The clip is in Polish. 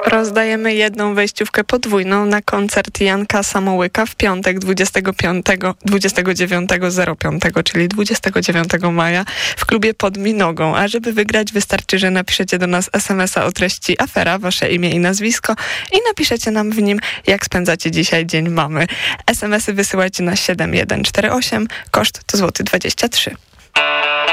Rozdajemy jedną wejściówkę podwójną na koncert Janka Samołyka w piątek 29.05, czyli 29 maja w klubie Pod Minogą. A żeby wygrać, wystarczy, że napiszecie do nas SMS-a o treści afera, wasze imię i nazwisko i napiszecie nam w nim, jak spędzacie dzisiaj Dzień Mamy. SMS-y wysyłajcie na 7148, koszt to złoty 23.